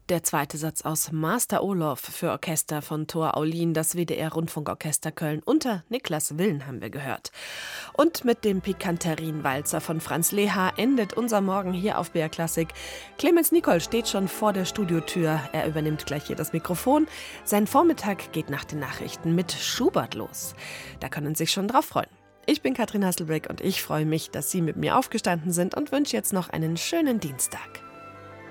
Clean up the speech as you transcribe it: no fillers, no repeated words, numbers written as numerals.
Der zweite Satz aus Master Olof für Orchester von Thor Aulin, das WDR-Rundfunkorchester Köln unter Niklas Willen haben wir gehört. Und mit dem Pikanterien-Walzer von Franz Leha endet unser Morgen hier auf BR Klassik. Clemens Nicol steht schon vor der Studiotür. Er übernimmt gleich hier das Mikrofon. Sein Vormittag geht nach den Nachrichten mit Schubert los. Da können Sie sich schon drauf freuen. Ich bin Katrin Hasselbeck und ich freue mich, dass Sie mit mir aufgestanden sind und wünsche jetzt noch einen schönen Dienstag.